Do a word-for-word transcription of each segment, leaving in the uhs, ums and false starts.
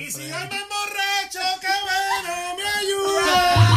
Y si yo me emborracho, que bueno me ayuda.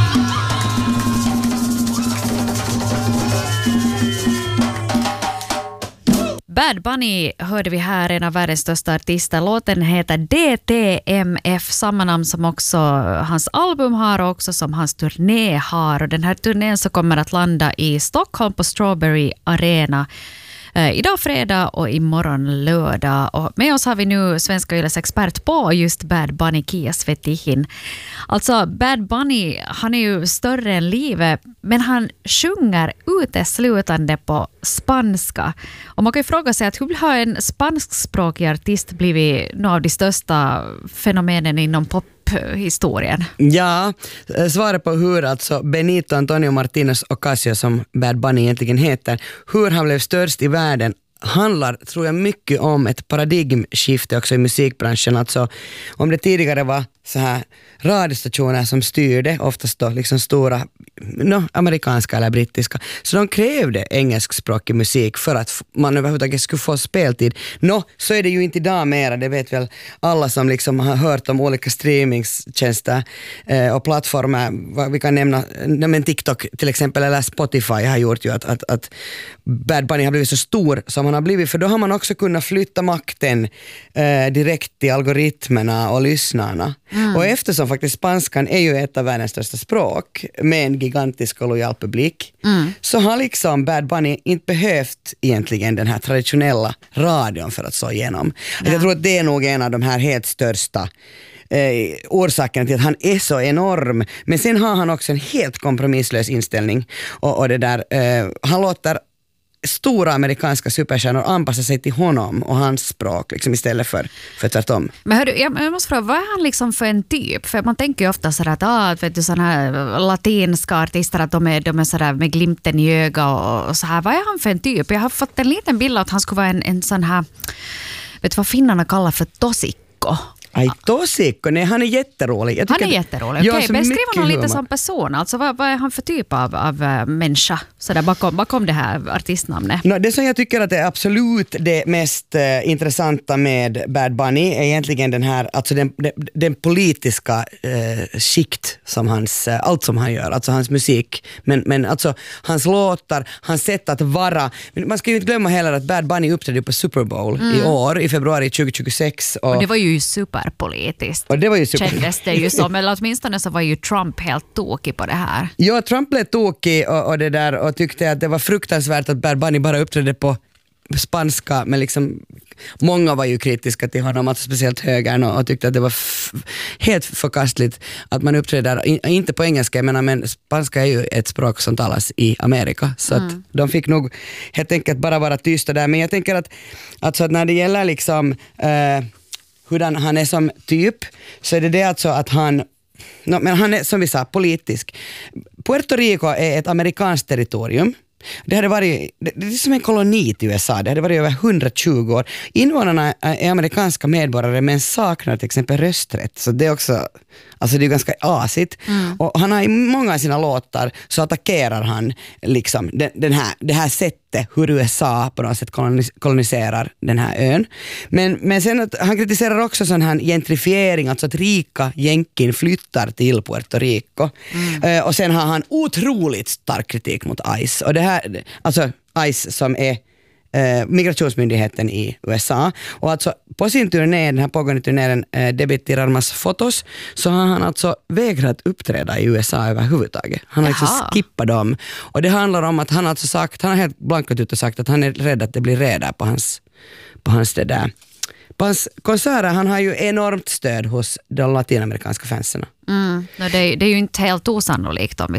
Bad Bunny hörde vi här, en av världens största artister. Låten heter D T M F, samma namn som också hans album har och också som hans turné har. Och den här turnén så kommer att landa i Stockholm på Strawberry Arena eh, idag fredag och imorgon lördag. Och med oss har vi nu Svenska Yles expert på just Bad Bunny, Kia Svetihin. Alltså Bad Bunny, han är ju större än livet, men han sjunger uteslutande på spanska. Och man kan ju fråga sig att hur har en spanskspråkig artist blivit några av de största fenomenen inom pophistorien? Ja, svaret på hur alltså Benito Antonio Martínez Ocasio, som Bad Bunny egentligen heter, hur han blev störst i världen handlar, tror jag, mycket om ett paradigmskifte också i musikbranschen. Alltså om det tidigare var så här radiostationer som styrde, oftast då liksom stora no, amerikanska eller brittiska, så de krävde engelskspråkig musik för att man överhuvudtaget skulle få speltid. Nå, så är det ju inte idag mera, det vet väl alla som liksom har hört om olika streamingtjänster eh, och plattformar. Vi kan nämna, men TikTok till exempel eller Spotify har gjort ju att, att, att Bad Bunny har blivit så stor som han har blivit, för då har man också kunnat flytta makten eh, direkt till algoritmerna och lyssnarna. Mm. Och eftersom faktiskt spanskan är ju ett av världens största språk med en gigantisk och lojal publik, mm. så har liksom Bad Bunny inte behövt egentligen den här traditionella radion för att slå igenom. Ja. Jag tror att det är nog en av de här helt största Eh, orsaken till att han är så enorm. Men sen har han också en helt kompromisslös inställning och, och det där, eh, han låter stora amerikanska superstjärnor anpassa sig till honom och hans språk liksom, istället för, för tvärtom. Men hörru, jag, jag måste fråga, vad är han liksom för en typ? För man tänker ju ofta sådär att ah, vet du, sådana här latinska artister, att de är, de är sådär med glimten i öga och, och så här. Vad är han för en typ? Jag har fått en liten bild av att han skulle vara en, en sån här, vet du vad finnarna kallar för tosikko? Aj, tosikko, nej, han är jätterolig. Jag han är jätterolig. Okej, okay, beskriv honom lite som person. Alltså, vad, vad är han för typ av, av uh, människa så där bakom, bakom det här artistnamnet? No, det som jag tycker att är absolut det mest uh, intressanta med Bad Bunny är egentligen den här, alltså den, den, den politiska uh, skikt som hans, uh, allt som han gör, alltså hans musik, men, men alltså hans låtar, hans sätt att vara. Men man ska ju inte glömma heller att Bad Bunny uppträdde på Super Bowl mm. i år, i februari tjugohundratjugosex. Och, och det var ju super politiskt. Och det var ju super... kändes det ju som, eller åtminstone så var ju Trump helt tokig på det här. Ja, Trump blev tokig och, och det där och tyckte att det var fruktansvärt att Bad Bunny bara uppträdde på spanska, men liksom många var ju kritiska till honom, alltså speciellt högern, och, och tyckte att det var f- helt förkastligt att man uppträder, in, inte på engelska, jag menar, men spanska är ju ett språk som talas i Amerika, så mm. att de fick nog helt enkelt bara vara tysta där, men jag tänker att, alltså att när det gäller liksom eh, hur han är som typ, så är det det alltså att han, no, men han är som vi sa politisk. Puerto Rico är ett amerikanskt territorium. Det hade varit, det, det är som en koloni till U S A. Det hade varit över hundratjugo år. Invånarna är amerikanska medborgare men saknar till exempel rösträtt. Så det är också, alltså det är ganska asigt. Mm. Och han har i många av sina låtar så attackerar han liksom den, den här, det här sättet hur U S A på något sätt koloniserar den här ön. Men, men sen att han kritiserar också sån här gentrifiering, alltså att rika jänkin flyttar till Puerto Rico. Mm. Uh, och sen har han otroligt stark kritik mot ICE. Och det här, alltså ICE som är eh, migrationsmyndigheten i U S A. Och alltså på sin turné, den här pågående turnén eh, debiterar massa fotos, så har han alltså vägrat uppträda i U S A överhuvudtaget. Han har liksom skippat dem. Och det handlar om att han alltså sagt, han har helt blankat ut och sagt att han är rädd att det blir rädar på hans, på hans det där. På hans konserter, han har ju enormt stöd hos de latinamerikanska fansen. Mm. Det, det är ju inte helt osannolikt om